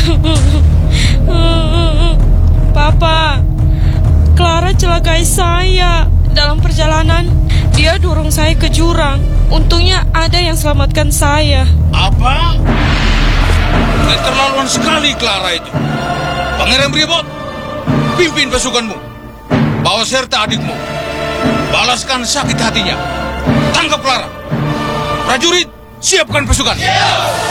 Papa, Clara celakai saya. Dalam perjalanan, dia dorong saya ke jurang. Untungnya ada yang selamatkan saya. Apa? Keterlaluan sekali Clara itu. Pangeran Bribot, pimpin pasukanmu. Bawa serta adikmu. Balaskan sakit hatinya. Tangkap Clara. Prajurit, siapkan pasukan.